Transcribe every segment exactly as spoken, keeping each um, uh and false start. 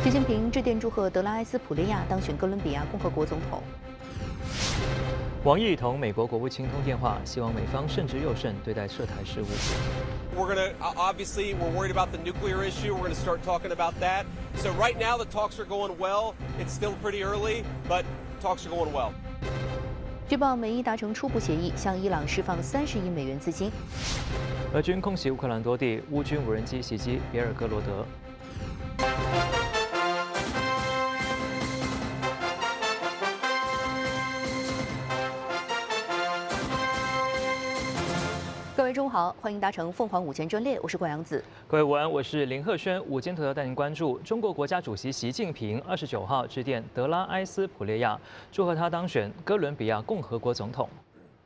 王毅同美国国务卿通电话，希望美方慎之又慎对待涉台事务。 We're going to obviously we're worried about the nuclear issue. We're going to start talking about that. So right now the talks are going well. It's still pretty early, but talks are going well. 据报，美伊达成初步协议，向伊朗释放三十亿美元资金。 俄军空袭乌克兰多地，乌军无人机袭击别尔哥罗德。各位中午好，欢迎搭乘凤凰午间专列，我是关阳子。各位午安，我是林鹤轩。午间头条带您关注：中国国家主席习近平二十九号致电德拉埃斯普雷亚，祝贺他当选哥伦比亚共和国总统。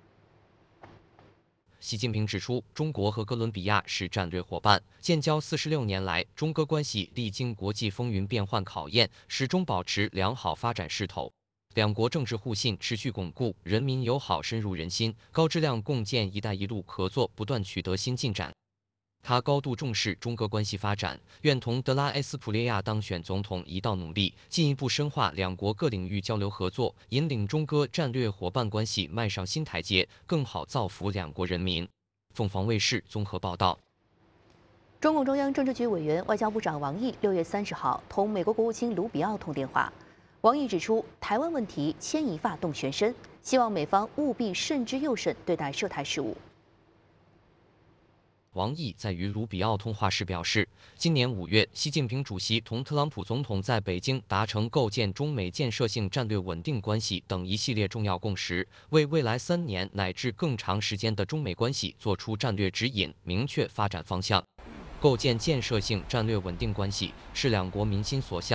习近平指出，中国和哥伦比亚是战略伙伴，建交四十六年来，中哥关系历经国际风云变幻考验，始终保持良好发展势头。两国政治互信持续巩固，人民友好深入人心，高质量共建“一带一路”合作不断取得新进展。他高度重视中哥关系发展，愿同德拉埃斯普列亚当选总统一道努力，进一步深化两国各领域交流合作，引领中哥战略伙伴关系迈上新台阶，更好造福两国人民。凤凰卫视综合报道。 中共中央政治局委员、外交部长王毅六月三十号同美国国务卿卢比奥通电话。王毅指出，台湾问题牵一发动全身，希望美方务必慎之又慎对待涉台事务。 王毅在与卢比奥通话时表示，今年五月，习近平主席同特朗普总统在北京达成构建中美建设性战略稳定关系等一系列重要共识，为未来三年乃至更长时间的中美关系作出战略指引，明确发展方向。构建建设性战略稳定关系是两国民心所向。